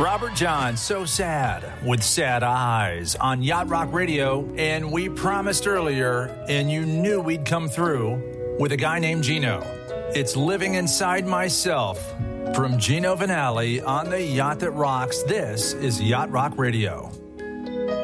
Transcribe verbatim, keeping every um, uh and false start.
Robert John, So Sad, with Sad Eyes on Yacht Rock Radio. And we promised earlier, and you knew we'd come through, with a guy named Gino. It's Living Inside Myself from Gino Vanelli on the Yacht That Rocks. This is Yacht Rock Radio.